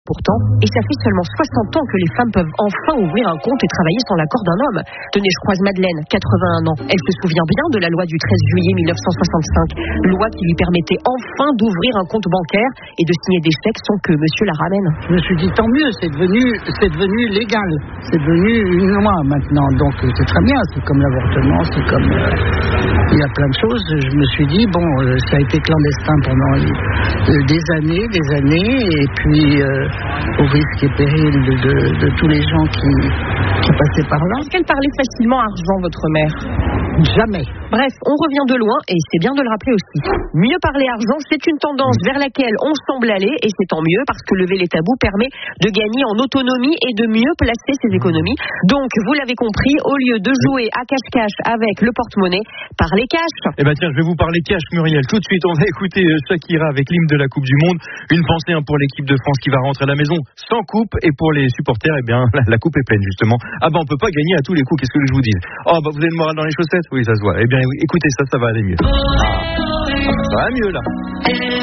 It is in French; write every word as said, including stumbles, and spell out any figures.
pourtant, et ça fait seulement soixante ans que les femmes peuvent enfin ouvrir un compte et travailler sans l'accord d'un homme. Tenez, je croise Madeleine, quatre-vingt-un ans. Elle se souvient bien de la loi du treize juillet mille neuf cent soixante-cinq, loi qui lui permettait enfin d'ouvrir un compte bancaire et de signer des chèques sans que monsieur la ramène. Je me suis dit tant mieux, c'est devenu, c'est devenu légal, c'est devenu une loi maintenant, donc c'est très bien, c'est comme l'avortement, c'est comme... Euh, il y a plein de choses, je me suis dit, bon, euh, ça a été clandestin pendant euh, des années, des années, et puis euh, au risque et péril de, de, de tous les gens qui, qui passaient par là. Est-ce qu'elle parlait facilement argent, votre mère ? Jamais. Bref, on revient de loin et c'est bien de le rappeler aussi. Mieux parler argent, c'est une tendance vers laquelle on semble aller et c'est tant mieux parce que lever les tabous permet de gagner en autonomie et de mieux placer ses économies. Donc, vous l'avez compris, au lieu de jouer à cache-cache avec le porte-monnaie, parlez cash. Eh ben tiens, je vais vous parler cash, Muriel. Tout de suite, on va écouter Shakira avec l'hymne de la Coupe du Monde. Une pensée hein, pour l'équipe de France qui va rentrer à la maison sans coupe et pour les supporters, eh bien la, la coupe est pleine justement. Ah ben on peut pas gagner à tous les coups. Qu'est-ce que je vous dis ? Oh bah vous avez le moral dans les chaussettes ? Oui, ça se voit. Eh bien écoutez ça, ça va aller mieux. Ah, ça va mieux là.